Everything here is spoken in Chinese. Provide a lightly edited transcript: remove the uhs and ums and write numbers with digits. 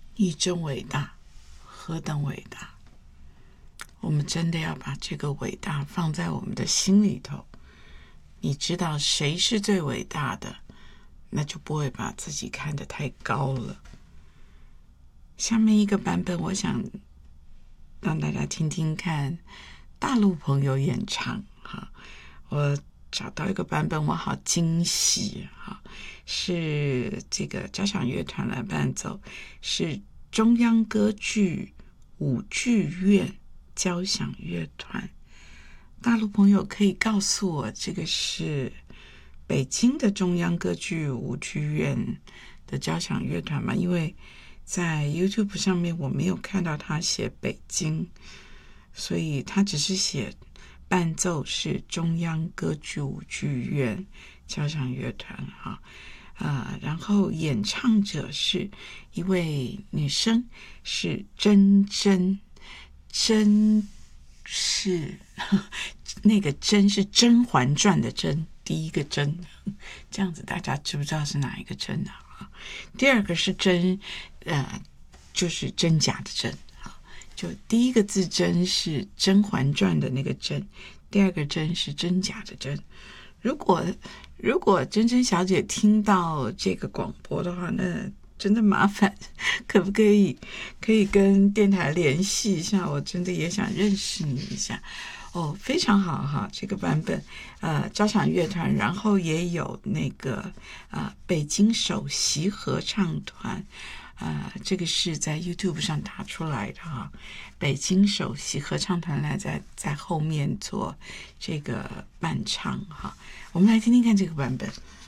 你真伟大，何等伟大！我们真的要把这个伟大放在我们的心里头。你知道谁是最伟大的，那就不会把自己看得太高了。下面一个版本，我想让大家听听看大陆朋友演唱哈。我找到一个版本，我好惊喜哈，是这个交响乐团来伴奏，是中央歌剧舞剧院交响乐团。大陆朋友可以告诉我，这个是北京的中央歌剧舞剧院的交响乐团吗？因为在 YouTube 上面我没有看到他写北京，所以他只是写伴奏是中央歌剧舞剧院交响乐团哈。然后演唱者是一位女生，是甄是那个甄是《甄嬛传》的甄，第一个甄，这样子大家知不知道是哪一个甄啊？第二个是甄，就是真假的真啊，就第一个字甄是《甄嬛传》的那个甄，第二个甄是真假的真。如果珍珍小姐听到这个广播的话，那真的麻烦，可不可以跟电台联系一下？我真的也想认识你一下。哦，非常好哈，这个版本交响乐团，然后也有那个北京首席合唱团，这个是在 YouTube 上打出来的哈。北京首席合唱团来在后面做这个伴唱哈。我们来听听看这个版本。